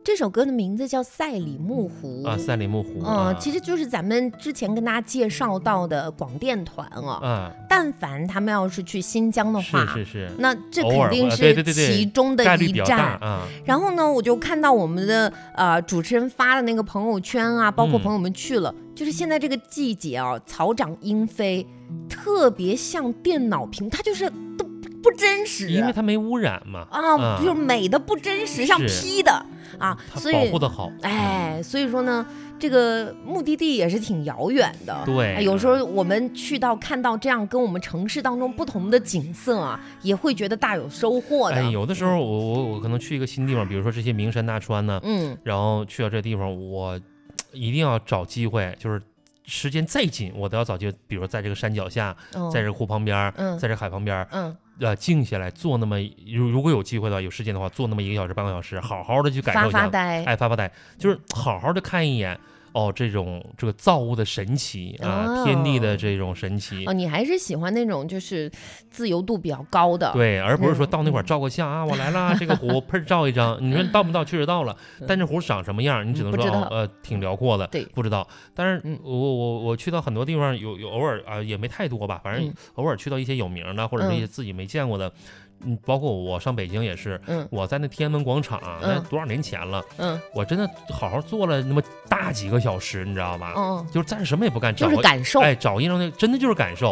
这首歌的名字叫《赛里木湖》 啊，赛里木湖。 其实就是咱们之前跟大家介绍到的广电团啊。但凡他们要是去新疆的话， 是， 那这肯定是其中的一站。然后呢，我就看到我们的主持人发的那个朋友圈啊，包括朋友们去了，就是现在这个季节啊，草长莺飞，特别像电脑屏，它就是都不真实， 因为它没污染嘛。 就是美的不真实，像 P 的所以保护的好。 所以说呢，这个目的地也是挺遥远的。 对， 有时候我们去到看到这样跟我们城市当中不同的景色啊，也会觉得大有收获的。 有的时候我可能去一个新地方，比如说这些名山大川呢，然后去到这地方，我一定要找机会，就是时间再紧，我都要找机会，比如说在这个山脚下，在这个湖旁边，在这海旁边，静下来坐那么，如果有机会的话，有时间的话，坐那么1个小时、半个小时，好好的去感受一下，发发呆，就是好好的看一眼。这个造物的神奇天地的这种神奇。 你还是喜欢那种就是自由度比较高的。 对，而不是说到那块照个相我来了，这个湖喷照一张，你说到不到？确实到了，但这湖长什么样，你只能说挺辽阔的， 对， 不知道。但是我去到很多地方，有偶尔也没太多吧，反正偶尔去到一些有名的，或者是一些自己没见过的。包括我上北京也是，我在那天安门广场，那多少年前了，我真的好好坐了那么大几个小时，你知道吧？就是暂时什么也不干， 就是感受， 找一张真的就是感受。